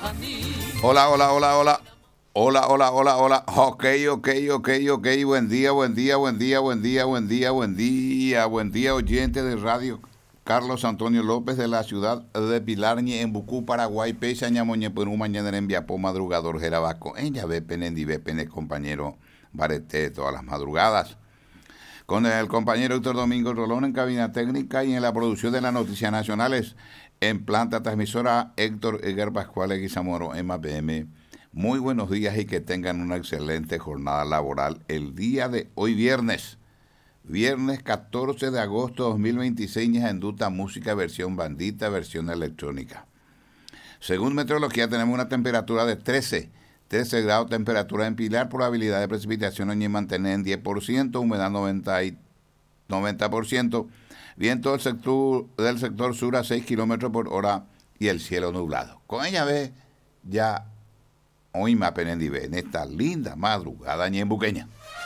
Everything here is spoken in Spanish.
Hola, hola, hola, hola. Hola, hola, hola, hola. Ok. Buen día, buen día, buen día, buen día, buen día, buen día, buen día, oyente de radio. Carlos Antonio López de la ciudad de Pilarñe, en Bucú, Paraguay, Pecha, Ñamoñe, Perú, mañana en Viapó, madrugador, Jerabaco, en Yavepen, en Divepen, el compañero Bareté, todas las madrugadas. Con el compañero Héctor Domingo Rolón en cabina técnica y en la producción de las noticias nacionales en planta transmisora Héctor Eguer Pascual Eguizamoro, MAPM. Muy buenos días y que tengan una excelente jornada laboral el día de hoy viernes 14 de agosto de 2026, en Duta Música versión bandita, versión electrónica. Según meteorología tenemos una temperatura de 13 grados, temperatura en Pilar, probabilidad de precipitación en mantener en 10%, humedad 90%, viento del sector sur a 6 kilómetros por hora y el cielo nublado. Con ella ve ya hoy más penendive en esta linda madrugada ñembuqueña.